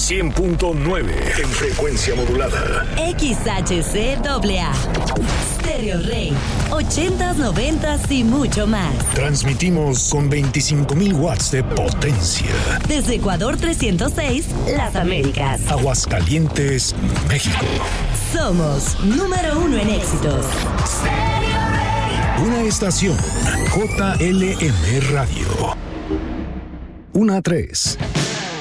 100.9 en frecuencia modulada. XHCAA. Stereo Rey. 80s, 90s y mucho más. Transmitimos con 25,000 watts de potencia. Desde Ecuador 306, Las Américas. Aguascalientes, México. Somos número 1 en éxitos. Una estación JLM Radio. 1 a 3.